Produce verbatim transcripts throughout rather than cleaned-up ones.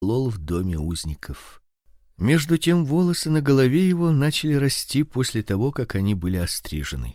колол в доме узников. Между тем волосы на голове его начали расти после того, как они были острижены.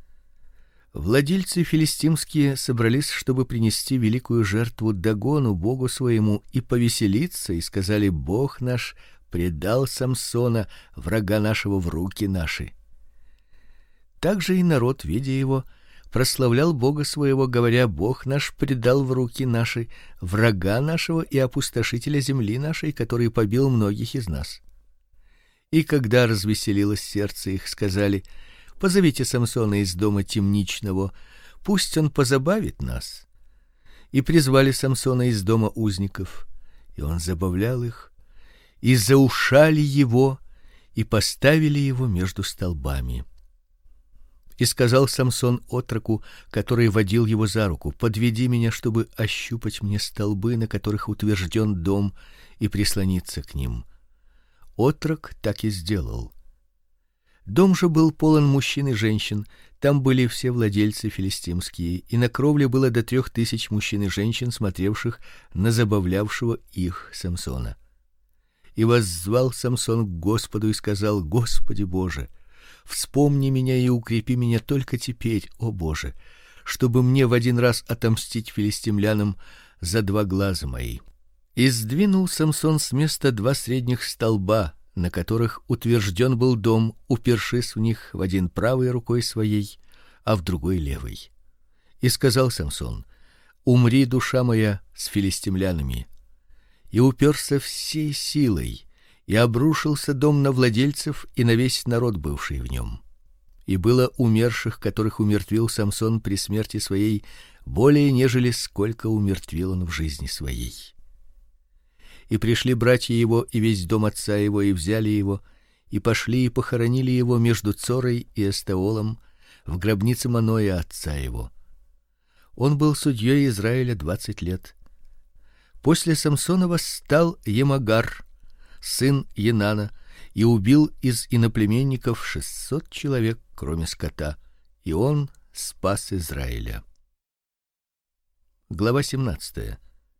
Владельцы филистимские собрались, чтобы принести великую жертву Дагону, богу своему, и повеселиться, и сказали: Бог наш предал Самсона, врага нашего, в руки наши. Также и народ, видя его, прославлял бога своего, говоря: Бог наш предал в руки наши врага нашего и опустошителя земли нашей, который побил многих из нас. И когда развеселилось сердце их, сказали: Позовите Самсона из дома темничного, пусть он позабавит нас. И призвали Самсона из дома узников, и он забавлял их, и заушали его, и поставили его между столбами. И сказал Самсон отроку, который водил его за руку: Подведи меня, чтобы ощупать мне столбы, на которых утвержден дом, и прислониться к ним. Отрок так и сделал. Дом же был полон мужчин и женщин, там были все владельцы филистимские, и на кровле было до трех тысяч мужчин и женщин, смотревших на забавлявшего их Самсона. И воззвал Самсон к Господу и сказал: Господи Боже, вспомни меня и укрепи меня только теперь, о Боже, чтобы мне в один раз отомстить филистимлянам за два глаза мои. И сдвинул Самсон с места два средних столба, на которых утвержден был дом, упершись в них в один правой рукой своей, а в другой левой. И сказал Самсон: Умри, душа моя, с филистимлянами. И уперся всей силой, и обрушился дом на владельцев и на весь народ, бывший в нем. И было умерших, которых умертвил Самсон при смерти своей, более нежели сколько умертвил он в жизни своей. И пришли братья его и весь дом отца его, и взяли его, и пошли и похоронили его между Цорой и Эстеолом в гробнице Маноя отца его. Он был судьей Израиля двадцать лет. После Самсона восстал Емагар, сын Енана, и убил из иноплеменников шестьсот человек, кроме скота, и он спас Израиля. Глава семнадцатая.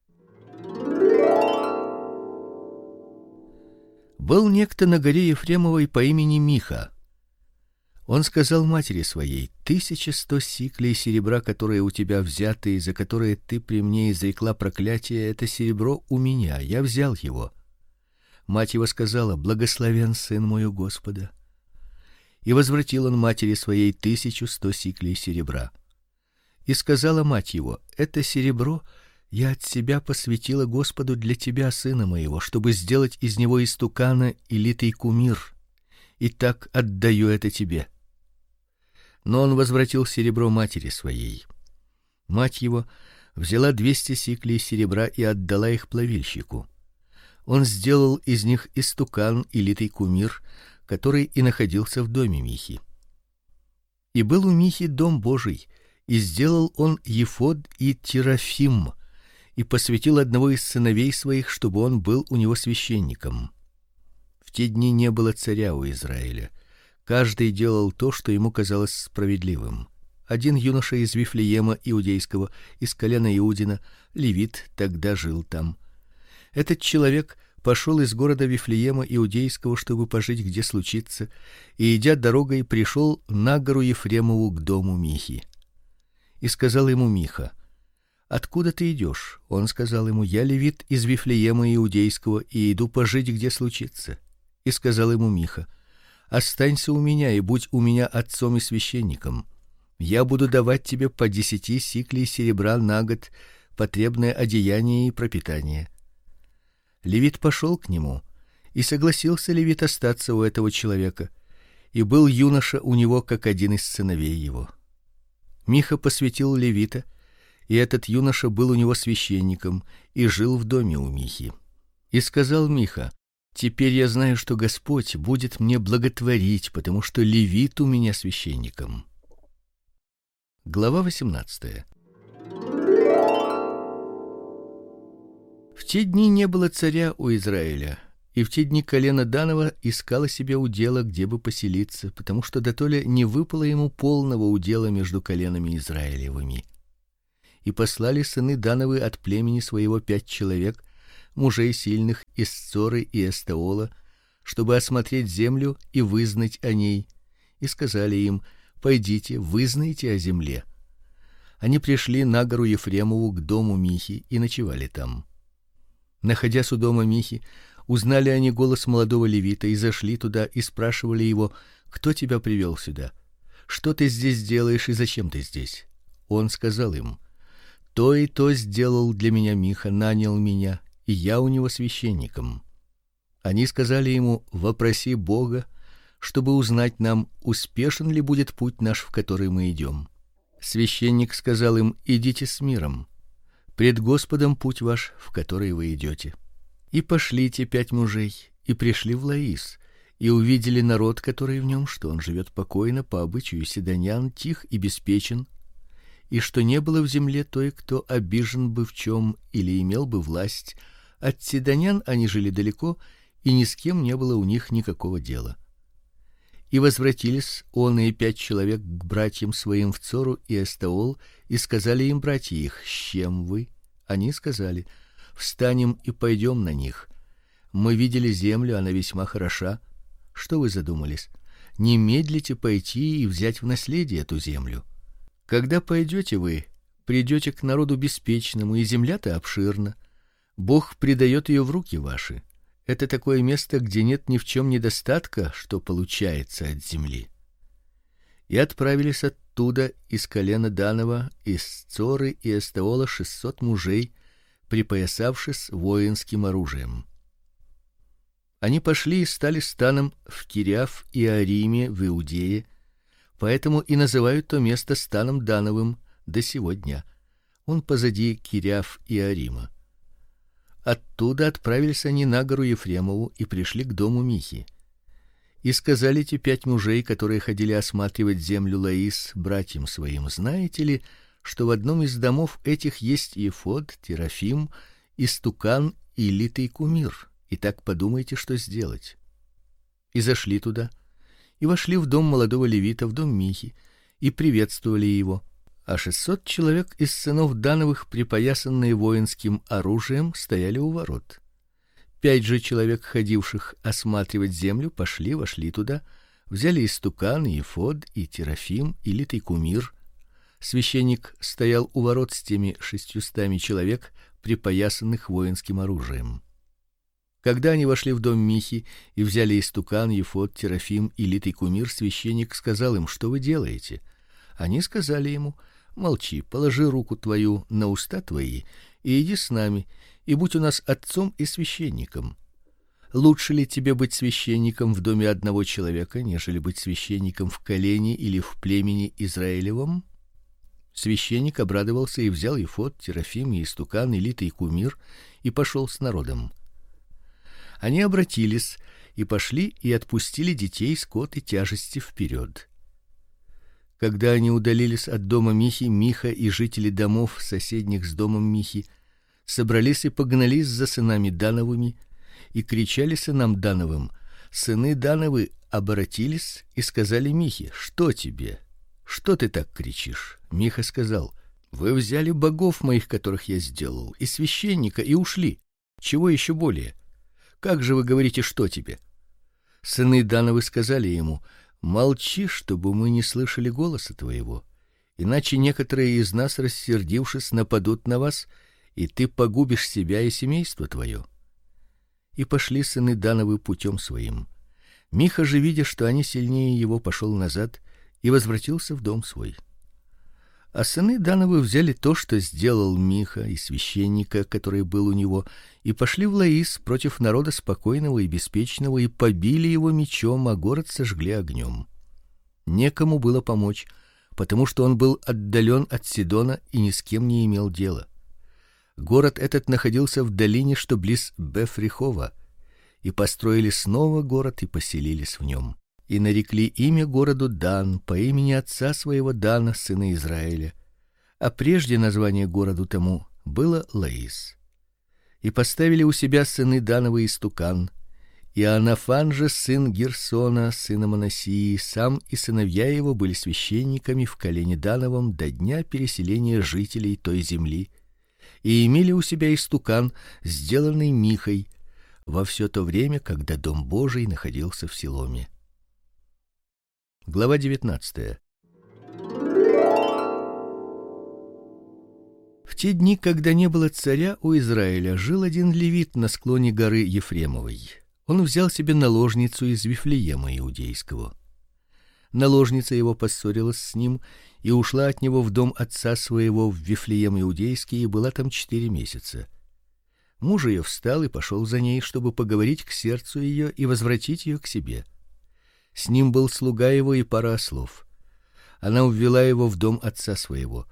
Был некто на горе Ефремовой по имени Миха. Он сказал матери своей: тысяча сто сиклей серебра, которые у тебя взяты и за которые ты при мне изрекла проклятие, это серебро у меня, я взял его. Мать его сказала: благословен сын мой у Господа. И возвратил он матери своей тысячу сто сиклей серебра. И сказала мать его: это серебро я от себя посвятила Господу для тебя, сына моего, чтобы сделать из него истукана и литый кумир. И так отдаю это тебе. Но он возвратил серебро матери своей. Мать его взяла двести сиклей серебра и отдала их плавильщику. Он сделал из них истукан и литый кумир, который и находился в доме Михи. И был у Михи дом Божий, и сделал он ефод и терафим, и посвятил одного из сыновей своих, чтобы он был у него священником. В те дни не было царя у Израиля. Каждый делал то, что ему казалось справедливым. Один юноша из Вифлеема иудейского, из колена Иудина, левит, тогда жил там. Этот человек пошел из города Вифлеема иудейского, чтобы пожить где случится, и идя дорогой пришел на гору Ефремову к дому Михи. И сказал ему Миха: Откуда ты идешь? Он сказал ему: я левит из Вифлеема иудейского и иду пожить где случится. И сказал ему Миха: останься у меня и будь у меня отцом и священником. Я буду давать тебе по десяти сиклей серебра на год, потребное одеяние и пропитание. Левит пошел к нему, и согласился левит остаться у этого человека, и был юноша у него как один из сыновей его. Миха посвятил левита, и этот юноша был у него священником и жил в доме у Михи. И сказал Миха: теперь я знаю, что Господь будет мне благотворить, потому что левит у меня священником. Глава восемнадцатая. В те дни не было царя у Израиля, и в те дни колено Данова искало себе удела, где бы поселиться, потому что дотоле не выпало ему полного удела между коленами Израилевыми. И послали сыны Дановы от племени своего пять человек, мужей сильных из Цоры и Эстеола, чтобы осмотреть землю и вызнать о ней, и сказали им: пойдите, вызнайте о земле. Они пришли на гору Ефремову к дому Михи и ночевали там. Находясь у дома Михи, узнали они голос молодого левита и зашли туда и спрашивали его: кто тебя привел сюда? Что ты здесь делаешь и зачем ты здесь? Он сказал им: то и то сделал для меня Миха, нанял меня, и я у него священником. Они сказали ему: вопроси Бога, чтобы узнать нам, успешен ли будет путь наш, в который мы идем. Священник сказал им: идите с миром. Пред Господом путь ваш, в который вы идете. И пошли те пять мужей, и пришли в Лаис, и увидели народ, который в нем, что он живет покойно по обычаю сидонян, тих и беспечен, и что не было в земле той, кто обижен бы в чем или имел бы власть. От сидонян они жили далеко, и ни с кем не было у них никакого дела. И возвратились он и пять человек к братьям своим в Цору и Эстеол, и сказали им братья их: с чем вы? Они сказали: встанем и пойдем на них. Мы видели землю, она весьма хороша. Что вы задумались? Не медлите пойти и взять в наследие эту землю. Когда пойдете вы, придете к народу беспечному, и земля-то обширна. Бог предает ее в руки ваши. Это такое место, где нет ни в чем недостатка, что получается от земли. И отправились оттуда из колена Данова, из Цоры и Эстеола шестьсот мужей, припоясавшись воинским оружием. Они пошли и стали станом в Кириаф и Ариме в Иудее, поэтому и называют то место станом Дановым до сего дня. Он позади Кириаф и Арима. Оттуда отправились они на гору Ефремову и пришли к дому Михи. И сказали те пять мужей, которые ходили осматривать землю Лаис, братьям своим: знаете ли, что в одном из домов этих есть эфод, терафим, истукан и литый кумир? И так подумайте, что сделать. И зашли туда, и вошли в дом молодого левита, в дом Михи, и приветствовали его. А шестьсот человек из сынов Дановых, припоясанные воинским оружием, стояли у ворот. Пять же человек, ходивших осматривать землю, пошли, вошли туда, взяли истукан, и эфод, и терафим, и литый кумир. Священник стоял у ворот с теми шестьюстами человек, припоясанных воинским оружием. Когда они вошли в дом Михи и взяли истукан, эфод, терафим и литый кумир, священник сказал им: что вы делаете? Они сказали ему: молчи, положи руку твою на уста твои и иди с нами, и будь у нас отцом и священником. Лучше ли тебе быть священником в доме одного человека, нежели быть священником в колене или в племени Израилевом? Священник обрадовался и взял эфод, терафим и истукан и литый кумир и пошел с народом. Они обратились и пошли и отпустили детей, скот и тяжести вперед. Когда они удалились от дома Михи, Миха и жители домов соседних с домом Михи собрались и погнались за сынами Дановыми и кричали сынам Дановым. Сыны Дановы обратились и сказали Михе: что тебе? Что ты так кричишь? Миха сказал: вы взяли богов моих, которых я сделал, и священника, и ушли. Чего еще более? Как же вы говорите: что тебе? Сыны Дановы сказали ему: молчи, чтобы мы не слышали голоса твоего, иначе некоторые из нас, рассердившись, нападут на вас, и ты погубишь себя и семейство твое. И пошли сыны Дановы путем своим. Миха же, видя, что они сильнее его, пошел назад и возвратился в дом свой. А сыны Дановы взяли то, что сделал Миха, и священника, который был у него, и пошли в Лаис против народа спокойного и беспечного, и побили его мечом, а город сожгли огнем. Некому было помочь, потому что он был отдален от Сидона и ни с кем не имел дела. Город этот находился в долине, что близ Бефрихова, и построили снова город и поселились в нем. И нарекли имя городу Дан по имени отца своего Дана, сына Израиля. А прежде название городу тому было Лаис. И поставили у себя сыны Дановы истукан, и Анафан же, сын Герсона, сына Манассии, сам и сыновья его были священниками в колене Дановом до дня переселения жителей той земли, и имели у себя истукан, сделанный Михой, во все то время, когда дом Божий находился в Силоме. Глава девятнадцатая. В те дни, когда не было царя у Израиля, жил один левит на склоне горы Ефремовой. Он взял себе наложницу из Вифлеема иудейского. Наложница его поссорилась с ним и ушла от него в дом отца своего в Вифлеем иудейский и была там четыре месяца. Муж ее встал и пошел за ней, чтобы поговорить к сердцу ее и возвратить ее к себе. С ним был слуга его и пара ослов. Она увела его в дом отца своего.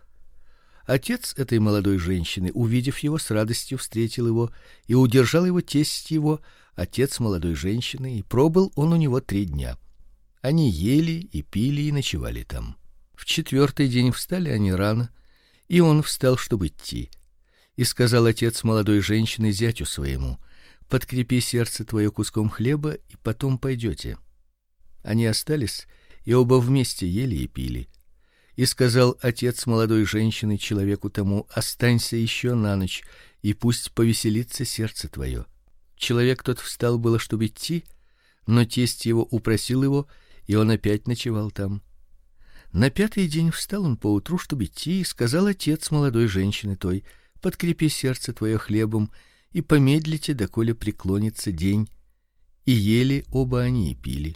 Отец этой молодой женщины, увидев его, с радостью встретил его, и удержал его тесть его, отец молодой женщины, и пробыл он у него три дня. Они ели и пили и ночевали там. В четвертый день встали они рано, и он встал, чтобы идти. И сказал отец молодой женщины зятю своему: подкрепи сердце твое куском хлеба, и потом пойдете. Они остались и оба вместе ели и пили. И сказал отец молодой женщины человеку тому: останься еще на ночь, и пусть повеселится сердце твое. Человек тот встал было, чтобы идти, но тесть его упросил его, и он опять ночевал там. На пятый день встал он поутру, чтобы идти, и сказал отец молодой женщины той: подкрепи сердце твое хлебом, и помедлите, доколе преклонится день. И ели оба они и пили.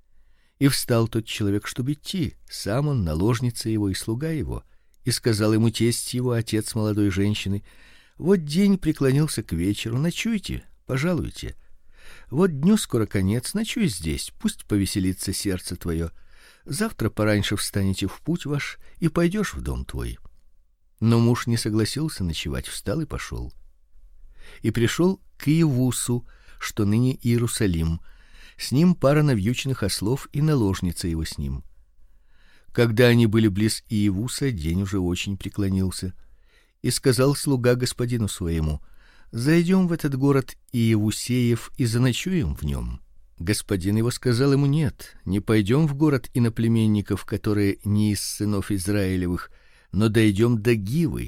И встал тот человек, чтобы идти, сам он, наложница его и слуга его, и сказал ему тесть его, отец молодой женщины: вот день преклонился к вечеру, ночуйте, пожалуйте. Вот дню скоро конец, ночуй здесь, пусть повеселится сердце твое. Завтра пораньше встанете в путь ваш и пойдешь в дом твой. Но муж не согласился ночевать, встал и пошел. И пришел к Иевусу, что ныне Иерусалим. С ним пара навьюченных ослов и наложница его с ним. Когда они были близ Иевуса, день уже очень преклонился. И сказал слуга господину своему: зайдем в этот город Иевусеев и заночуем в нем. Господин его сказал ему: нет, не пойдем в город иноплеменников, которые не из сынов Израилевых, но дойдем до Гивы.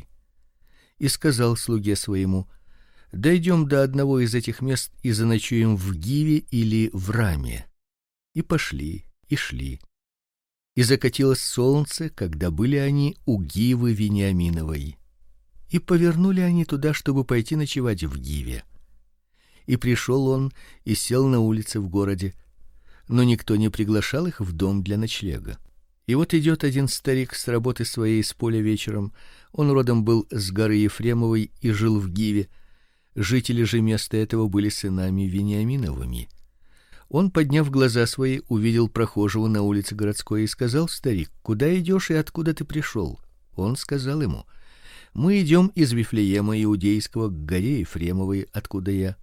И сказал слуге своему: дойдем до одного из этих мест и заночуем в Гиве или в Раме. И пошли, и шли. И закатилось солнце, когда были они у Гивы Вениаминовой. И повернули они туда, чтобы пойти ночевать в Гиве. И пришел он и сел на улице в городе, но никто не приглашал их в дом для ночлега. И вот идет один старик с работы своей с поля вечером. Он родом был с горы Ефремовой и жил в Гиве. Жители же места этого были сынами Вениаминовыми. Он, подняв глаза свои, увидел прохожего на улице городской и сказал: старик, куда идешь и откуда ты пришел? Он сказал ему: мы идем из Вифлеема иудейского к горе Ефремовой, откуда я.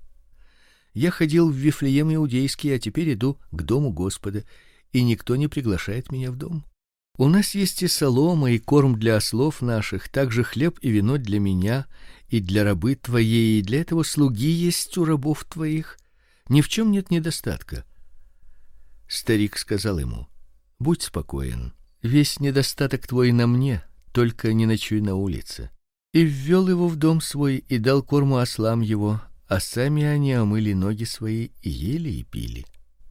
Я ходил в Вифлеем иудейский, а теперь иду к дому Господа, и никто не приглашает меня в дом. У нас есть и солома, и корм для ослов наших, также хлеб и вино для меня и для рабы твоей, и для этого слуги есть у рабов твоих. Ни в чем нет недостатка. Старик сказал ему: будь спокоен, весь недостаток твой на мне, только не ночуй на улице. И ввел его в дом свой и дал корму ослам его, а сами они омыли ноги свои и ели и пили.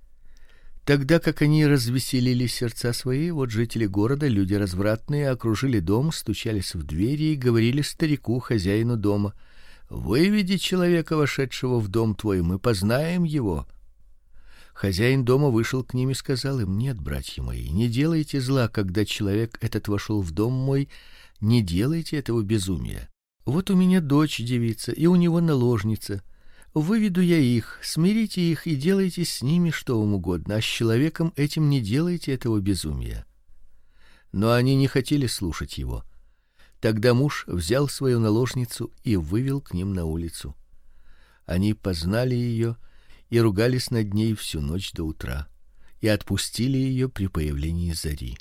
Тогда как они развеселили сердца свои, вот жители города, люди развратные, окружили дом, стучались в двери и говорили старику, хозяину дома: выведи человека, вошедшего в дом твой, мы познаем его. Хозяин дома вышел к ним и сказал им: нет, братья мои, не делайте зла, когда человек этот вошел в дом мой, не делайте этого безумия. Вот у меня дочь девица, и у него наложница. Выведу я их, смирите их и делайте с ними что вам угодно, а с человеком этим не делайте этого безумия. Но они не хотели слушать его. Тогда муж взял свою наложницу и вывел к ним на улицу. Они познали ее и ругались над ней всю ночь до утра, и отпустили ее при появлении зари.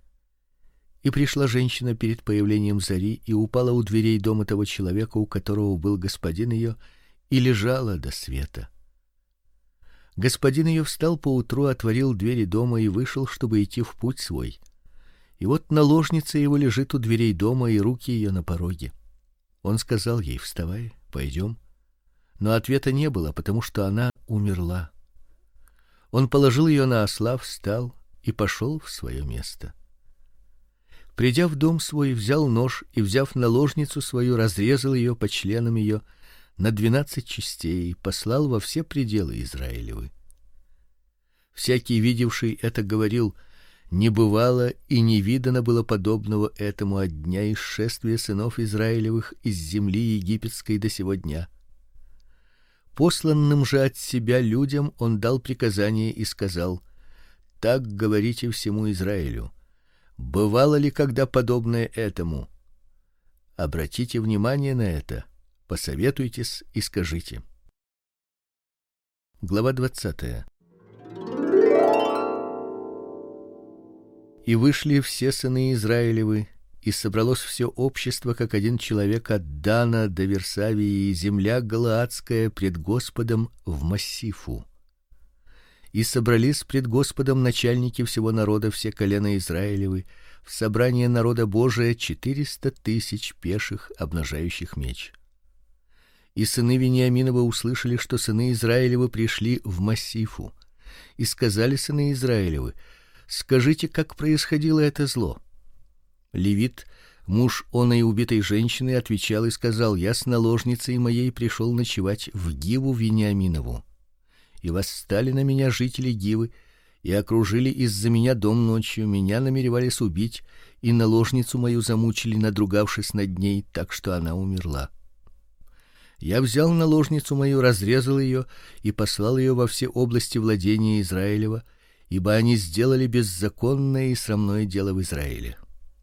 И пришла женщина перед появлением зари и упала у дверей дома того человека, у которого был господин ее, и лежала до света. Господин ее встал поутру, отворил двери дома и вышел, чтобы идти в путь свой. И вот наложница его лежит у дверей дома, и руки ее на пороге. Он сказал ей: вставай, пойдем. Но ответа не было, потому что она умерла. Он положил ее на осла, встал и пошел в свое место. Придя в дом свой, взял нож и, взяв наложницу свою, разрезал ее по членам ее на двенадцать частей и послал во все пределы Израилевы. Всякий, видевший это, говорил: не бывало и не видано было подобного этому от дня исшествия сынов Израилевых из земли египетской до сего дня. Посланным же от себя людям он дал приказание и сказал: так говорите всему Израилю: бывало ли когда подобное этому? Обратите внимание на это, посоветуйтесь и скажите. Глава двадцатая. И вышли все сыны Израилевы, и собралось все общество как один человек от Дана до Версавии, и земля галаадская пред Господом в Массифу. И собрались пред Господом начальники всего народа, все колена Израилевы, в собрание народа Божия четыреста тысяч пеших, обнажающих меч. И сыны Вениаминова услышали, что сыны Израилевы пришли в Массифу, и сказали сыны Израилевы: скажите, как происходило это зло? Левит, муж оной убитой женщины, отвечал и сказал: я с наложницей моей пришел ночевать в Гиву Вениаминову. И восстали на меня жители Гивы и окружили из-за меня дом ночью, меня намеревались убить, и наложницу мою замучили, надругавшись над ней, так что она умерла. Я взял наложницу мою, разрезал ее и послал ее во все области владения Израилева, ибо они сделали беззаконное и срамное дело в Израиле.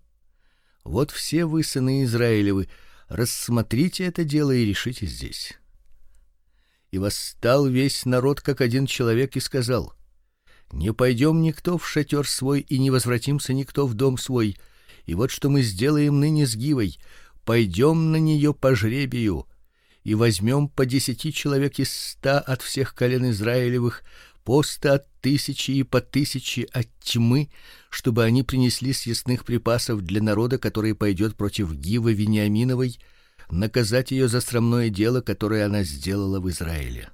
Вот все вы, сыны Израилевы, рассмотрите это дело и решите здесь. И восстал весь народ как один человек и сказал: не пойдем никто в шатер свой и не возвратимся никто в дом свой. И вот что мы сделаем ныне с Гивой: пойдем на нее по жребию и возьмем по десяти человек из ста от всех колен Израилевых, по ста от тысячи и по тысяче от тьмы, чтобы они принесли съестных припасов для народа, который пойдет против Гивы Вениаминовой, наказать ее за срамное дело, которое она сделала в Израиле.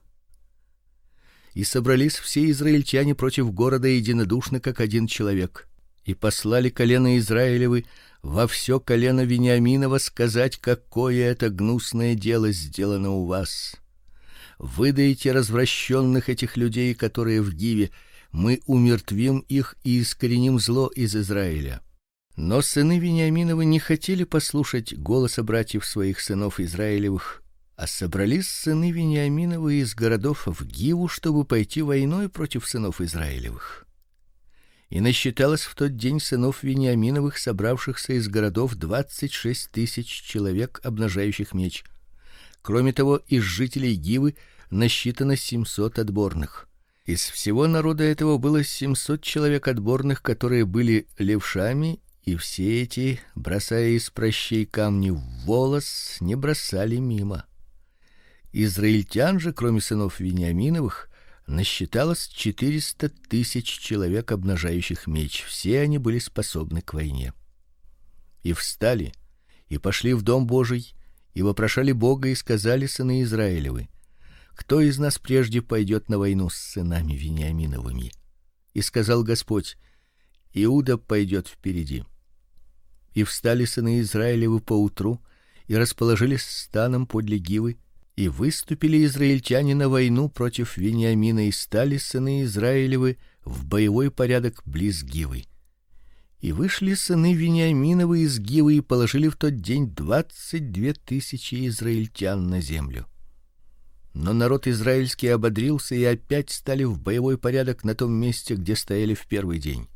И собрались все израильтяне против города единодушно, как один человек, и послали колено Израилевы во все колено Вениаминова сказать, какое это гнусное дело сделано у вас. Выдайте развращенных этих людей, которые в Гиве, мы умертвим их и искореним зло из Израиля. Но сыны Вениаминовы не хотели послушать голоса братьев своих сынов Израилевых, а собрались сыны Вениаминовы из городов в Гиву, чтобы пойти войной против сынов Израилевых. И насчиталось в тот день сынов Вениаминовых, собравшихся из городов, двадцать шесть тысяч человек, обнажающих меч. Кроме того, из жителей Гивы насчитано семьсот отборных. Из всего народа этого было семьсот человек отборных, которые были левшами, и все эти, бросая из прощей камни в волос, не бросали мимо. Израильтян же, кроме сынов Вениаминовых, насчиталось четыреста тысяч человек, обнажающих меч. Все они были способны к войне. И встали и пошли в дом Божий, и вопрошали Бога, и сказали сыны Израилевы: кто из нас прежде пойдет на войну с сынами Вениаминовыми? И сказал Господь: Иуда пойдет впереди. И встали сыны Израилевы поутру и расположились станом подле Гивы, и выступили израильтяне на войну против Вениамина, и стали сыны Израилевы в боевой порядок близ Гивы. И вышли сыны Вениаминовы из Гивы и положили в тот день двадцать две тысячи израильтян на землю. Но народ израильский ободрился и опять стали в боевой порядок на том месте, где стояли в первый день.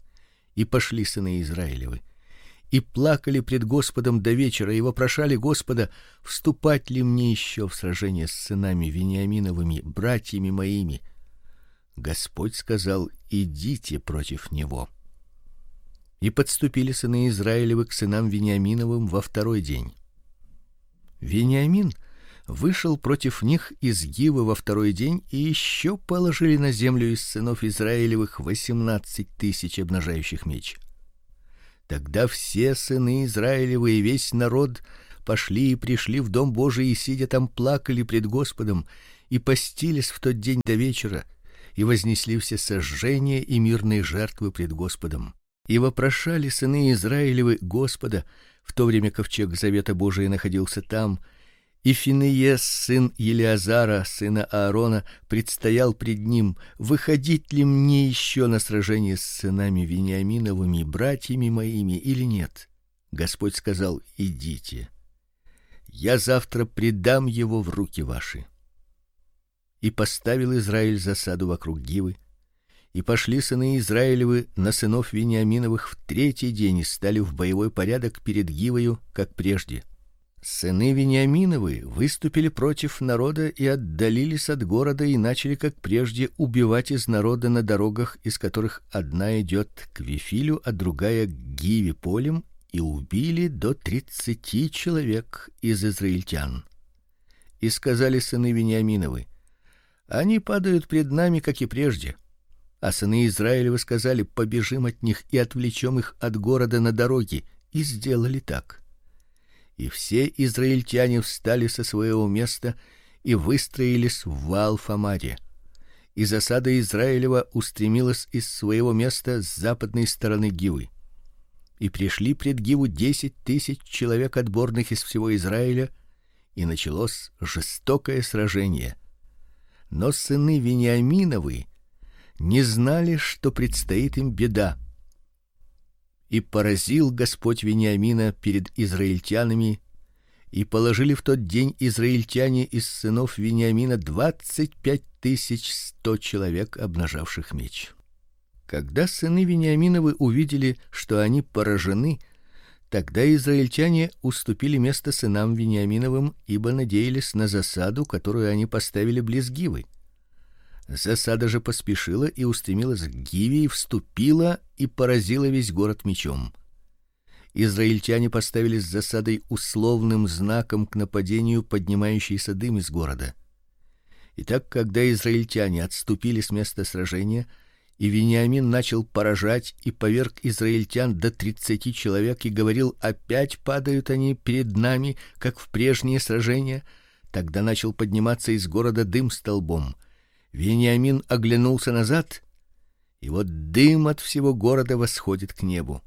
И пошли сыны Израилевы и плакали пред Господом до вечера и вопрошали Господа: вступать ли мне еще в сражение с сынами Вениаминовыми, братьями моими? Господь сказал: идите против него. И подступили сыны Израилевы к сынам Вениаминовым во второй день. Вениамин вышел против них из Гивы во второй день, и еще положили на землю из сынов Израилевых восемнадцать тысяч обнажающих меч. Тогда все сыны Израилевы и весь народ пошли и пришли в дом Божий, и сидя там плакали пред Господом, и постились в тот день до вечера, и вознесли все сожжения и мирные жертвы пред Господом. И вопрошали сыны Израилевы Господа, в то время ковчег завета Божия находился там, и Финеес, сын Елиазара, сына Аарона, предстоял пред ним: выходить ли мне еще на сражение с сынами Вениаминовыми, братьями моими, или нет? Господь сказал: идите. Я завтра предам его в руки ваши. И поставил Израиль засаду вокруг Гивы, и пошли сыны Израилевы на сынов Вениаминовых в третий день и стали в боевой порядок перед Гивою, как прежде. Сыны Вениаминовы выступили против народа и отдалились от города и начали, как прежде, убивать из народа на дорогах, из которых одна идет к Вифилю, а другая к Гиве полем, и убили до тридцати человек из израильтян. И сказали сыны Вениаминовы: они падают пред нами, как и прежде. А сыны Израилевы сказали: побежим от них и отвлечем их от города на дороге, и сделали так. И все израильтяне встали со своего места и выстроились в Ваал-Фамаре. И засада Израилева устремилась из своего места с западной стороны Гивы. И пришли пред Гиву десять тысяч человек отборных из всего Израиля, и началось жестокое сражение. Но сыны Вениаминовы не знали, что предстоит им беда. И поразил Господь Вениамина перед израильтянами, и положили в тот день израильтяне из сынов Вениамина двадцать пять тысяч сто человек, обнажавших меч. Когда сыны Вениаминовы увидели, что они поражены, тогда израильтяне уступили место сынам Вениаминовым, ибо надеялись на засаду, которую они поставили близ Гивы. Засада же поспешила и устремилась к Гиве, и вступила и поразила весь город мечом. Израильтяне поставили с засадой условным знаком к нападению поднимающийся дым из города. Итак, когда израильтяне отступили с места сражения, и Вениамин начал поражать и поверг израильтян до тридцати человек и говорил: опять падают они перед нами, как в прежние сражения, тогда начал подниматься из города дым столбом. Вениамин оглянулся назад, и вот дым от всего города восходит к небу.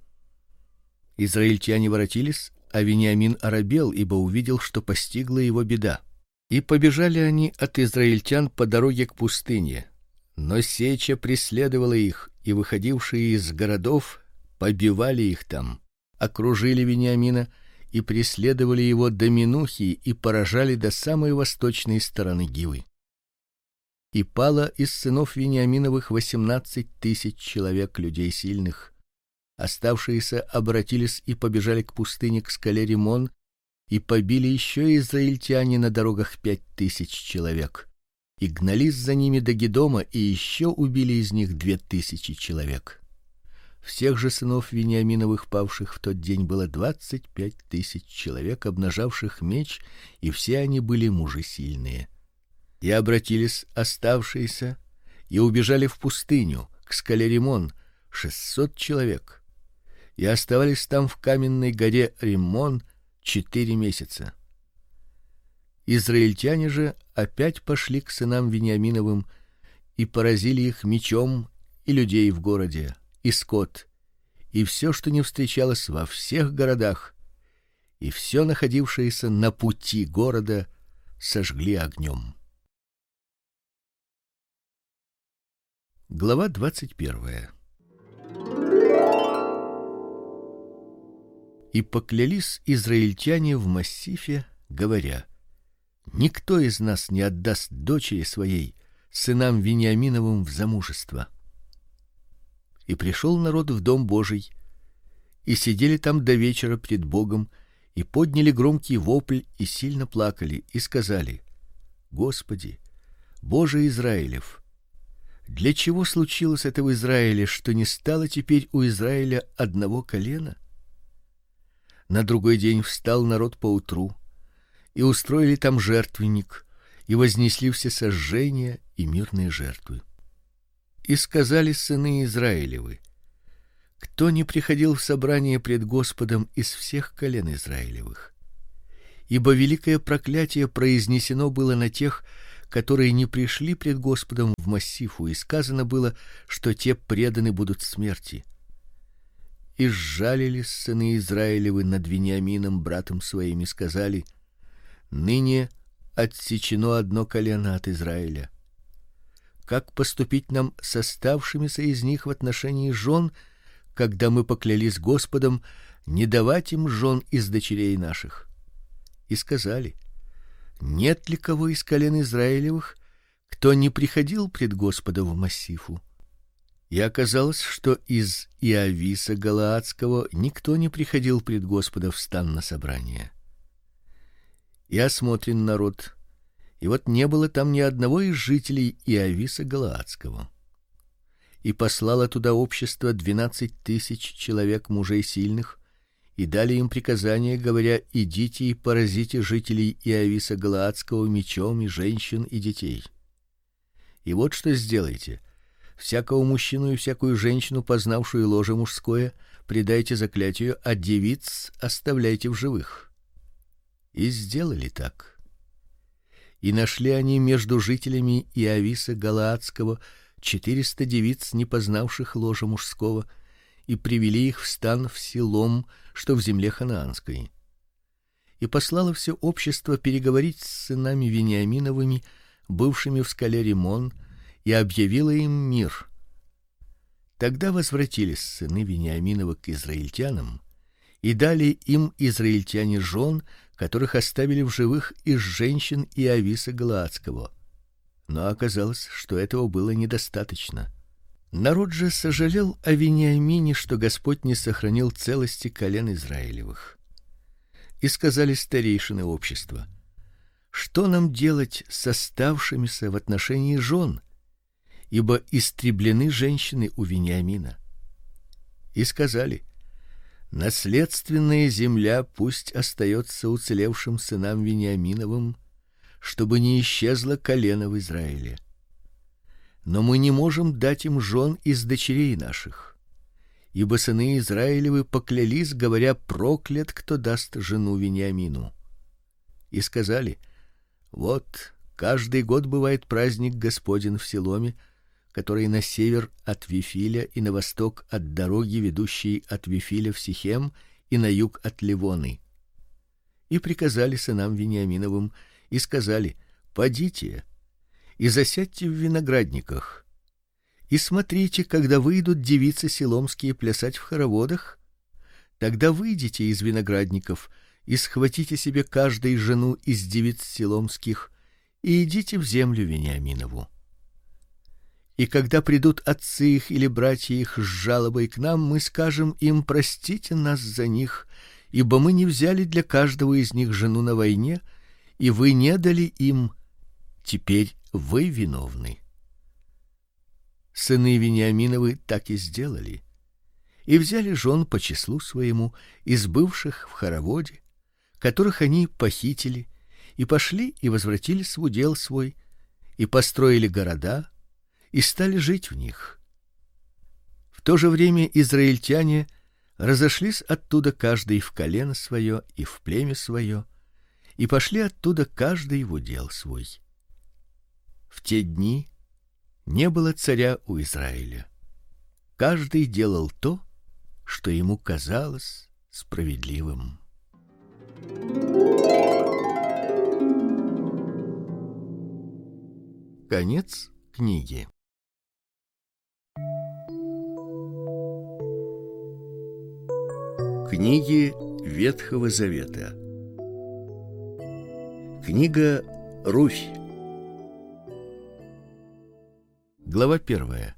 Израильтяне воротились, а Вениамин оробел, ибо увидел, что постигла его беда. И побежали они от израильтян по дороге к пустыне. Но сеча преследовала их, и выходившие из городов побивали их там. Окружили Вениамина и преследовали его до Минухи и поражали до самой восточной стороны Гивы. И пало из сынов Вениаминовых восемнадцать тысяч человек, людей сильных. Оставшиеся обратились и побежали к пустыне, к скале Римон, и побили еще израильтяне на дорогах пять тысяч человек. И гнались за ними до Гедома, и еще убили из них две тысячи человек. Всех же сынов Вениаминовых, павших в тот день, было двадцать пять тысяч человек, обнажавших меч, и все они были мужи сильные. И обратились оставшиеся и убежали в пустыню, к скале Римон, шестьсот человек. И оставались там в каменной горе Римон четыре месяца. Израильтяне же опять пошли к сынам Вениаминовым и поразили их мечом, и людей в городе, и скот, и все, что не встречалось во всех городах, и все находившееся на пути города сожгли огнем. Глава двадцать первая. И поклялись израильтяне в массифе, говоря: никто из нас не отдаст дочери своей сынам Вениаминовым в замужество. И пришел народ в дом Божий, и сидели там до вечера пред Богом, и подняли громкий вопль и сильно плакали, и сказали: Господи, Боже Израилев, для чего случилось это в Израиле, что не стало теперь у Израиля одного колена? На другой день встал народ поутру, и устроили там жертвенник, и вознесли все сожжения и мирные жертвы. И сказали сыны Израилевы: кто не приходил в собрание пред Господом из всех колен Израилевых? Ибо великое проклятие произнесено было на тех, которые не пришли пред Господом в Массифу, и сказано было, что те преданы будут смерти. И сжалились сыны Израилевы над Вениамином братом своим и сказали: ныне отсечено одно колено от Израиля. Как поступить нам с оставшимися из них в отношении жен, когда мы поклялись Господом не давать им жен из дочерей наших? И сказали: нет ли кого из колен Израилевых, кто не приходил пред Господа в Массифу? И оказалось, что из Иависа Галаадского никто не приходил пред Господа в стан на собрание. И осмотрен народ, и вот не было там ни одного из жителей Иависа Галаадского. И послало туда общество двенадцать тысяч человек мужей сильных, и дали им приказание, говоря: идите и поразите жителей Иависа Галаадского мечом, и женщин, и детей. И вот что сделайте: всякого мужчину и всякую женщину, познавшую ложе мужское, предайте заклятию, а девиц оставляйте в живых. И сделали так. И нашли они между жителями Иависа Галаадского четыреста девиц, не познавших ложа мужского, и привели их в стан в Силом, что в земле ханаанской. И послало все общество переговорить с сынами Вениаминовыми, бывшими в скале Римон, и объявило им мир. Тогда возвратились сыны Вениаминовы к израильтянам, и дали им израильтяне жен, которых оставили в живых из женщин Иависа Галаадского. Но оказалось, что этого было недостаточно. Народ же сожалел о Вениамине, что Господь не сохранил целости колен Израилевых. И сказали старейшины общества: что нам делать с оставшимися в отношении жен, ибо истреблены женщины у Вениамина? И сказали: наследственная земля пусть остается уцелевшим сынам Вениаминовым, чтобы не исчезло колено в Израиле. Но мы не можем дать им жен из дочерей наших, ибо сыны Израилевы поклялись, говоря: проклят, кто даст жену Вениамину. И сказали: вот каждый год бывает праздник Господень в Силоме, который на север от Вифиля и на восток от дороги, ведущей от Вифиля в Сихем, и на юг от Ливоны. И приказали сынам Вениаминовым и сказали: подите и засядьте в виноградниках, и смотрите, когда выйдут девицы силомские плясать в хороводах, тогда выйдите из виноградников и схватите себе каждой жену из девиц силомских и идите в землю Вениаминову. И когда придут отцы их или братья их с жалобой к нам, мы скажем им: простите нас за них, ибо мы не взяли для каждого из них жену на войне, и вы не дали им. Теперь вы виновны. Сыны Вениаминовы так и сделали, и взяли жен по числу своему из бывших в хороводе, которых они похитили, и пошли и возвратились в удел свой, и построили города, и стали жить в них. В то же время израильтяне разошлись оттуда каждый в колено свое и в племя свое, и пошли оттуда каждый в удел свой. В те дни не было царя у Израиля. Каждый делал то, что ему казалось справедливым. Конец книги. Книги Ветхого Завета. Книга Руфь. Глава первая.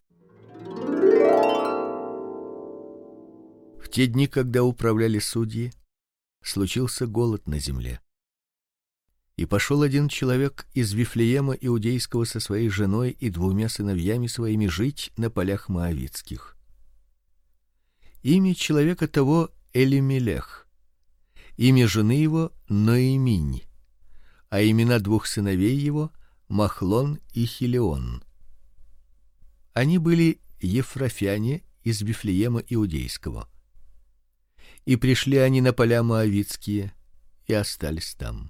В те дни, когда управляли судьи, случился голод на земле. И пошел один человек из Вифлеема иудейского со своей женой и двумя сыновьями своими жить на полях моавитских. Имя человека того Элимелех, имя жены его Ноэминь, а имена двух сыновей его Махлон и Хилион. Они были ефрафяне из Вифлеема иудейского. И пришли они на поля моавитские, и остались там.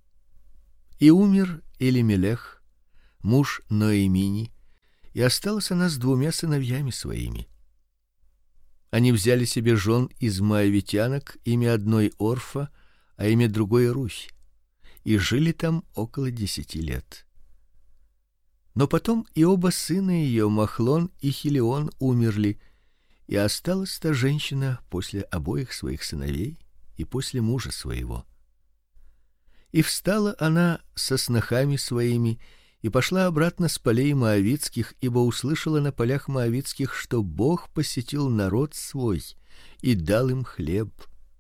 И умер Элимелех, муж Ноэмини, и осталась она с двумя сыновьями своими. Они взяли себе жен из моавитянок, имя одной Орфа, а имя другой Русь, и жили там около десяти лет. Но потом и оба сына ее, Махлон и Хилион, умерли, и осталась та женщина после обоих своих сыновей и после мужа своего. И встала она со снохами своими и пошла обратно с полей моавитских, ибо услышала на полях моавитских, что Бог посетил народ свой и дал им хлеб.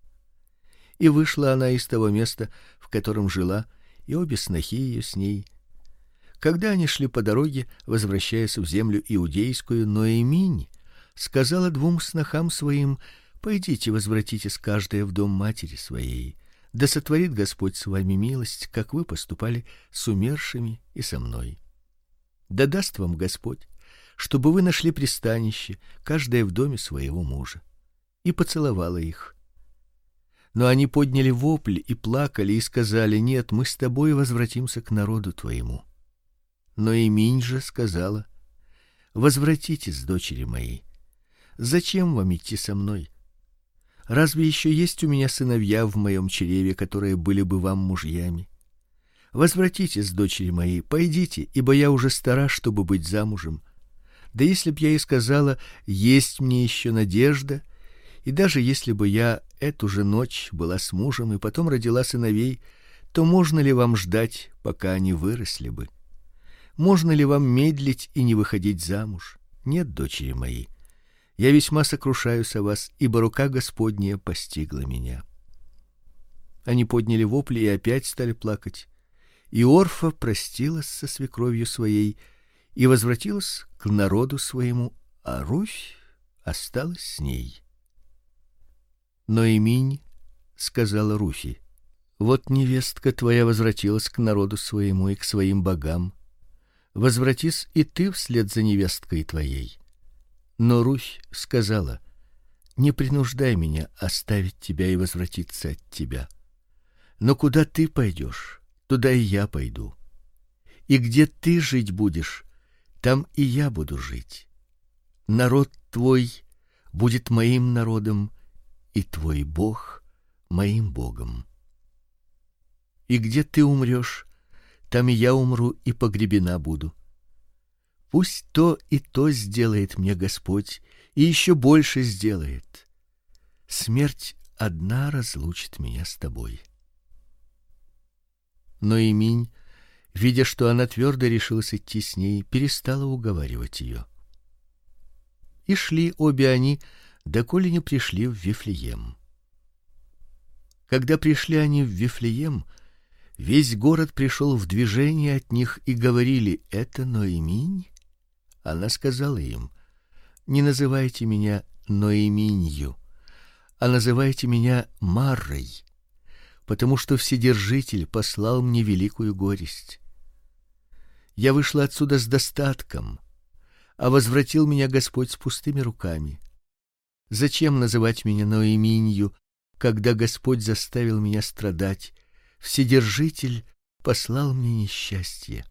И вышла она из того места, в котором жила, и обе снохи ее с ней. Когда они шли по дороге, возвращаясь в землю иудейскую, Ноэминь сказала двум снохам своим: пойдите, возвратитесь каждая в дом матери своей. Да сотворит Господь с вами милость, как вы поступали с умершими и со мной. Да даст вам Господь, чтобы вы нашли пристанище, каждая в доме своего мужа. И поцеловала их. Но они подняли вопль и плакали и сказали: нет, мы с тобой возвратимся к народу твоему. Но Иминь же сказала: возвратитесь, дочери мои. Зачем вам идти со мной? Разве еще есть у меня сыновья в моем чреве, которые были бы вам мужьями? Возвратитесь, дочери мои, пойдите, ибо я уже стара, чтобы быть замужем. Да если б я и сказала: есть мне еще надежда, и даже если бы я эту же ночь была с мужем и потом родила сыновей, то можно ли вам ждать, пока они выросли бы? Можно ли вам медлить и не выходить замуж? Нет, дочери мои. Я весьма сокрушаюсь о вас, ибо рука Господня постигла меня. Они подняли вопли и опять стали плакать. И Орфа простилась со свекровью своей и возвратилась к народу своему, а Русь осталась с ней. Но Иминь сказала Руфи: вот невестка твоя возвратилась к народу своему и к своим богам. Возвратись и ты вслед за невесткой твоей. Но Русь сказала: не принуждай меня оставить тебя и возвратиться от тебя. Но куда ты пойдешь, туда и я пойду. И где ты жить будешь, там и я буду жить. Народ твой будет моим народом, и твой Бог моим Богом. И где ты умрешь, там и я умру и погребена буду. Пусть то и то сделает мне Господь, и еще больше сделает. Смерть одна разлучит меня с тобой. Но Иминь, видя, что она твердо решилась идти с ней, перестала уговаривать ее. И шли обе они, доколе не пришли в Вифлеем. Когда пришли они в Вифлеем, весь город пришел в движение от них и говорили: это Ноэминь? Она сказала им: не называйте меня Ноэминью, а называйте меня Маррой, потому что Вседержитель послал мне великую горесть. Я вышла отсюда с достатком, а возвратил меня Господь с пустыми руками. Зачем называть меня Ноэминью, когда Господь заставил меня страдать? Вседержитель послал мне несчастье.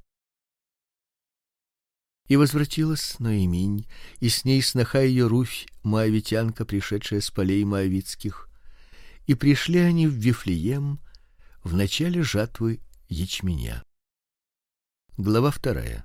И возвратилась Ноэминь, и с ней сноха ее Руфь, моавитянка, пришедшая с полей моавитских. И пришли они в Вифлеем в начале жатвы ячменя. Глава вторая.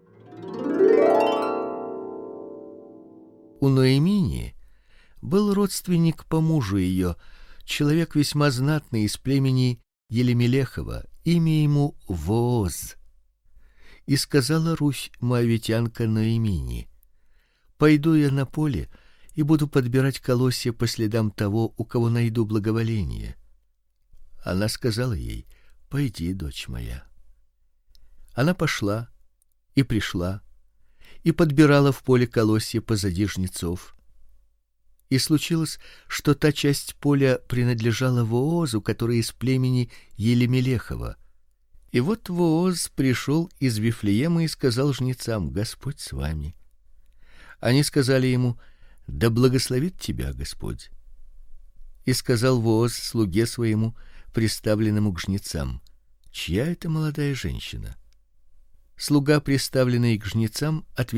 У Ноэмини был родственник по мужу ее, человек весьма знатный из племени Елемелехова, имя ему Вооз. И сказала Русь, моавитянка, Ноэмини: пойду я на поле и буду подбирать колосья по следам того, у кого найду благоволение. Она сказала ей: пойди, дочь моя. Она пошла и пришла и подбирала в поле колосья позади жнецов. И случилось, что та часть поля принадлежала Воозу, который из племени Елемелехова. И вот Вооз пришел из Вифлеема и сказал жнецам: Господь с вами. Они сказали ему: да благословит тебя Господь. И сказал Вооз слуге своему: приставленному к жнецам: чья это молодая женщина? Слуга, приставленный к жнецам, отвечал: